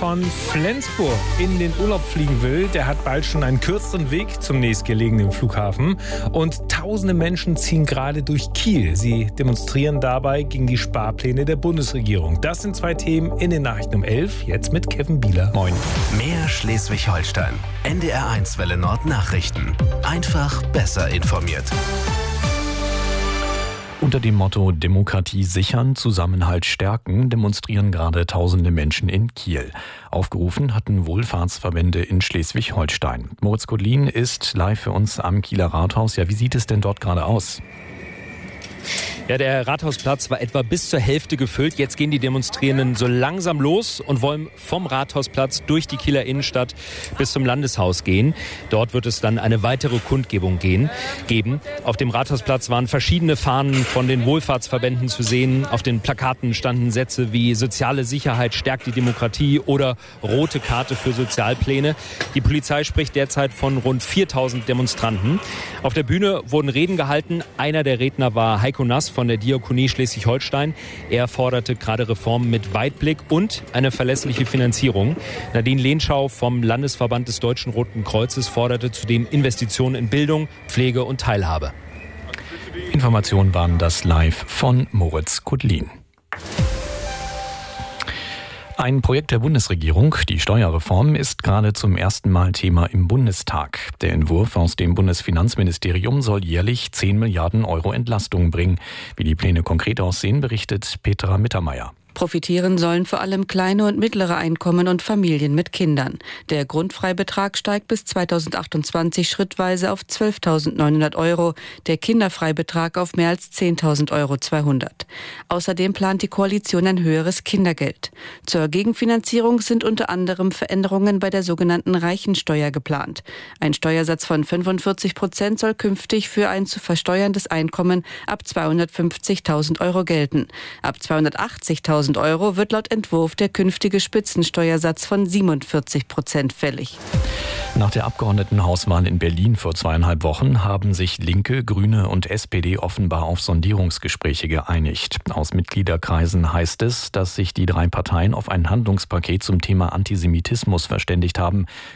von Flensburg in den Urlaub fliegen will, der hat bald schon einen kürzeren Weg zum nächstgelegenen Flughafen. Und tausende Menschen ziehen gerade durch Kiel. Sie demonstrieren dabei gegen die Sparpläne der Bundesregierung. Das sind zwei Themen in den Nachrichten um 11. Jetzt mit Kevin Bieler. Moin. Mehr Schleswig-Holstein. NDR1 Welle Nord Nachrichten. Einfach besser informiert. Unter dem Motto Demokratie sichern, Zusammenhalt stärken demonstrieren gerade tausende Menschen in Kiel. Aufgerufen hatten Wohlfahrtsverbände in Schleswig-Holstein. Moritz Kudlin ist live für uns am Kieler Rathaus. Ja, wie sieht es denn dort gerade aus? Ja, der Rathausplatz war etwa bis zur Hälfte gefüllt. Jetzt gehen die Demonstrierenden so langsam los und wollen vom Rathausplatz durch die Kieler Innenstadt bis zum Landeshaus gehen. Dort wird es dann eine weitere Kundgebung geben. Auf dem Rathausplatz waren verschiedene Fahnen von den Wohlfahrtsverbänden zu sehen. Auf den Plakaten standen Sätze wie soziale Sicherheit stärkt die Demokratie oder rote Karte für Sozialpläne. Die Polizei spricht derzeit von rund 4000 Demonstranten. Auf der Bühne wurden Reden gehalten. Einer der Redner war Heiko Nass von der Diakonie Schleswig-Holstein. Er forderte gerade Reformen mit Weitblick und eine verlässliche Finanzierung. Nadine Lehnschau vom Landesverband des Deutschen Roten Kreuzes forderte zudem Investitionen in Bildung, Pflege und Teilhabe. Informationen waren das live von Moritz Kudlin. Ein Projekt der Bundesregierung, die Steuerreform, ist gerade zum ersten Mal Thema im Bundestag. Der Entwurf aus dem Bundesfinanzministerium soll jährlich 10 Milliarden Euro Entlastung bringen. Wie die Pläne konkret aussehen, berichtet Petra Mittermeier. Profitieren sollen vor allem kleine und mittlere Einkommen und Familien mit Kindern. Der Grundfreibetrag steigt bis 2028 schrittweise auf 12.900 Euro, der Kinderfreibetrag auf mehr als 10.200 Euro. Außerdem plant die Koalition ein höheres Kindergeld. Zur Gegenfinanzierung sind unter anderem Veränderungen bei der sogenannten Reichensteuer geplant. Ein Steuersatz von 45% soll künftig für ein zu versteuerndes Einkommen ab 250.000 Euro gelten. Ab 280.000 Euro wird laut Entwurf der künftige Spitzensteuersatz von 47% fällig. Nach der Abgeordnetenhauswahl in Berlin vor 2,5 Wochen haben sich Linke, Grüne und SPD offenbar auf Sondierungsgespräche geeinigt. Aus Mitgliederkreisen heißt es, dass sich die drei Parteien auf ein Handlungspaket zum Thema Antisemitismus verständigt haben.